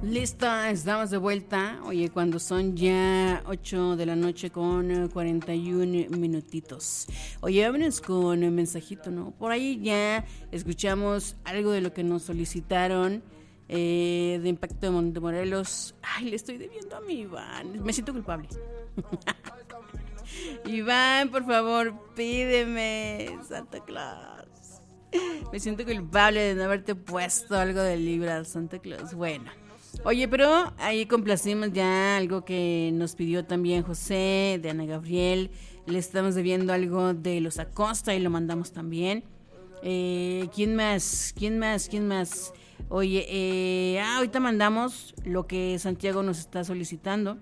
Lista, estamos de vuelta. Oye, cuando son ya 8 de la noche con 41 minutitos. Oye, vámonos con el mensajito, ¿no? Por ahí ya escuchamos algo de lo que nos solicitaron de Impacto de Montemorelos. Ay, le estoy debiendo a mi Iván. Me siento culpable. Iván, por favor, pídeme, Santa Claus. Me siento culpable de no haberte puesto algo de Libra, Santa Claus. Bueno. Oye, pero ahí complacimos ya algo que nos pidió también José, de Ana Gabriel. Le estamos debiendo algo de los Acosta y lo mandamos también. ¿Quién más? Oye, ahorita mandamos lo que Santiago nos está solicitando.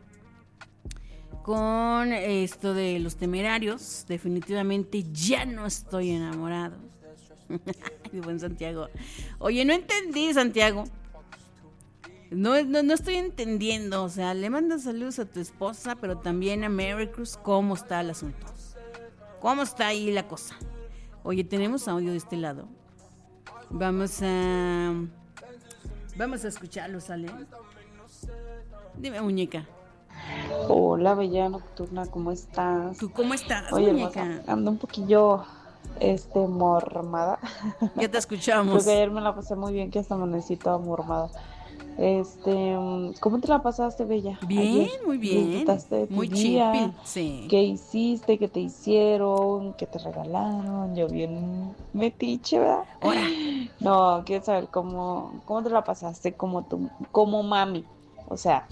Con esto de los Temerarios, definitivamente ya no estoy enamorado. Buen Santiago. Oye, no entendí, Santiago. No estoy entendiendo, o sea, le mandas saludos a tu esposa, pero también a Mary Cruz. ¿Cómo está el asunto? ¿Cómo está ahí la cosa? Oye, tenemos audio de este lado. Vamos a escucharlo, ¿sale? Dime, muñeca. Hola, bella nocturna, ¿cómo estás? ¿Tú cómo estás, oye, muñeca? Hermosa, ando un poquillo mormada. Ya te escuchamos. Creo que ayer me la pasé muy bien, que hasta amanecito mormada. ¿Cómo te la pasaste, bella? Bien, ayer? muy bien. ¿Disfrutaste de tu muy día? chippy, sí. ¿Qué hiciste? ¿Qué te hicieron? ¿Qué te regalaron? Yo bien metiche, ¿verdad? Ahora. No, quiero saber cómo te la pasaste como mami. O sea,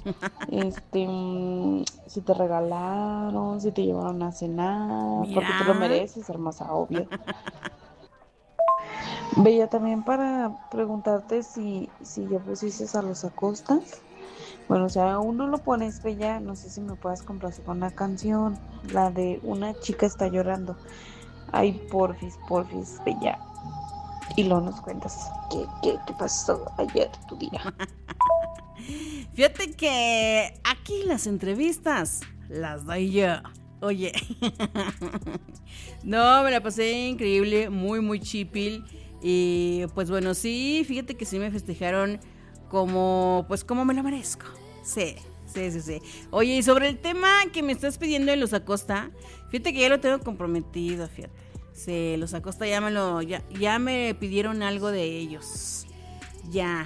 si te regalaron, si te llevaron a cenar, Mira. porque te lo mereces, hermosa, obvio. Bella, también para preguntarte si ya pusiste a los Acostas. Bueno, o sea, aún no lo pones, Bella, no sé si me puedas complacer con una canción, la de Una chica está llorando. Ay, porfis, Bella. Y luego nos cuentas qué pasó ayer tu día. Fíjate que aquí las entrevistas las doy yo. Oye, no, me la pasé increíble, muy, muy chipil. Y pues bueno, sí, fíjate que sí me festejaron como me lo merezco. Sí. Oye, y sobre el tema que me estás pidiendo de los Acosta, fíjate que ya lo tengo comprometido, fíjate. Sí, los Acosta ya me pidieron algo de ellos. Ya.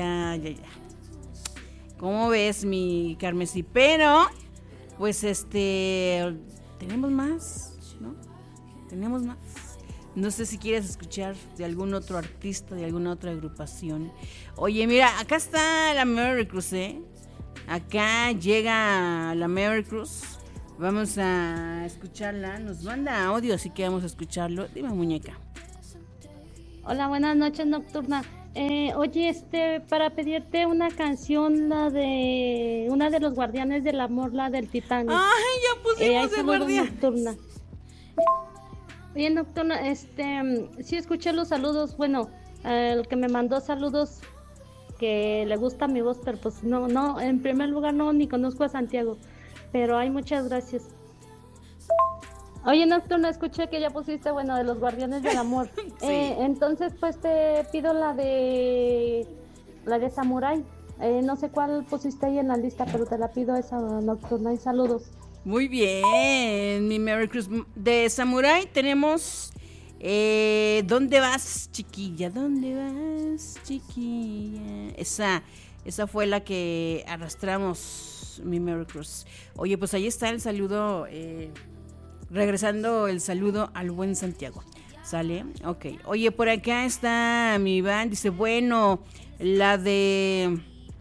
¿Cómo ves, mi Carmesí? Pero, pues tenemos más, ¿no? Tenemos más. No sé si quieres escuchar de algún otro artista, de alguna otra agrupación. Oye, mira, acá está la Mary Cruz, ¿eh? Acá llega la Mary Cruz. Vamos a escucharla. Nos manda audio, así que vamos a escucharlo. Dime, muñeca. Hola, buenas noches, nocturna. Oye, para pedirte una canción, una de los Guardianes del Amor, la del Titanic. Ay, ya pusimos de Guardianes. Nocturna. Oye, nocturna, sí escuché los saludos. Bueno, el que me mandó saludos, que le gusta mi voz, pero pues no, en primer lugar no, ni conozco a Santiago, pero hay muchas gracias. Oye, nocturna, escuché que ya pusiste, de los Guardianes del Amor. Sí. Entonces, pues te pido la de Samurai. No sé cuál pusiste ahí en la lista, pero te la pido esa, nocturna, y saludos. Muy bien, mi Merry Christmas. De Samurai tenemos ¿Dónde vas, chiquilla? ¿Dónde vas, chiquilla? Esa fue la que arrastramos, mi Merry Christmas. Oye, pues ahí está el saludo, regresando el saludo al buen Santiago. ¿Sale? Ok. Oye, por acá está mi Iván, dice, ¿la de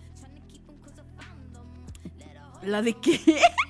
qué?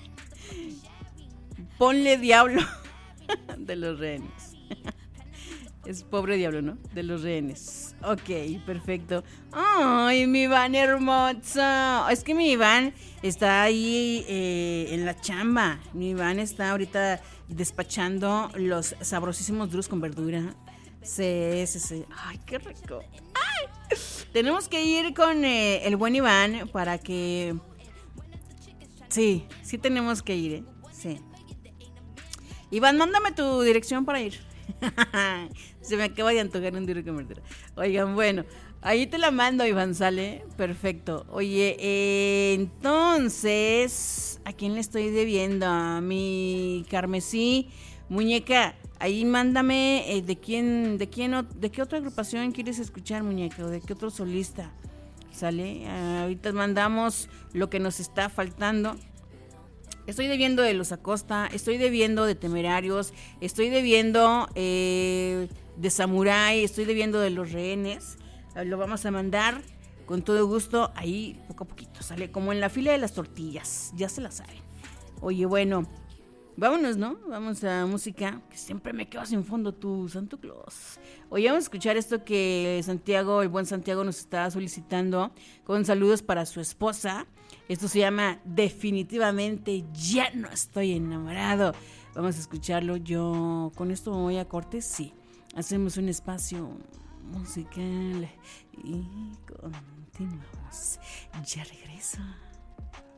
Ponle Diablo de los Rehenes. Es Pobre Diablo, ¿no? De los Rehenes. Ok, perfecto. Ay, mi Iván hermoso. Es que mi Iván está ahí en la chamba. Mi Iván está ahorita despachando los sabrosísimos duros con verdura. Sí. Ay, qué rico. Ay. Tenemos que ir con el buen Iván para que... Sí tenemos que ir, ¿eh? Sí. Iván, mándame tu dirección para ir. Se me acaba de antojar un duro con verdura. Oigan, bueno, Ahí te la mando, Iván, ¿sale? Perfecto. Oye, entonces, ¿a quién le estoy debiendo? A mi Carmesí, muñeca, ahí mándame de qué otra agrupación quieres escuchar, muñeca, o de qué otro solista, ¿sale? Ahorita mandamos lo que nos está faltando. Estoy debiendo de Los Acosta, estoy debiendo de Temerarios, estoy debiendo de Samurai, estoy debiendo de Los Rehenes. Lo vamos a mandar con todo gusto ahí poco a poquito, ¿sale? Como en la fila de las tortillas, ya se la saben. Oye, bueno, vámonos, ¿no? Vamos a música, que siempre me quedo sin fondo tú, Santo Claus. Oye, vamos a escuchar esto que Santiago, el buen Santiago, nos está solicitando, con saludos para su esposa. Esto se llama Definitivamente Ya No Estoy Enamorado. Vamos a escucharlo. Yo con esto me voy a corte, sí. Hacemos un espacio musical y continuamos. Ya regreso.